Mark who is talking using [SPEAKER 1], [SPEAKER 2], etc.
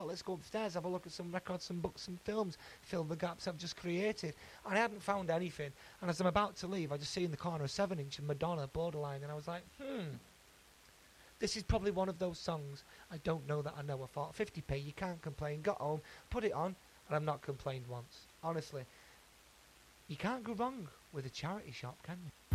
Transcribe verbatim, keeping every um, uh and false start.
[SPEAKER 1] let's go upstairs, have a look at some records, some books, some films, fill the gaps I've just created. And I hadn't found anything. And as I'm about to leave, I just see in the corner a seven inch of Madonna, Borderline, and I was like, hmm, this is probably one of those songs I don't know that I know. I thought, fifty p, you can't complain. Got home, put it on, and I've not complained once. Honestly, you can't go wrong with a charity shop, can you?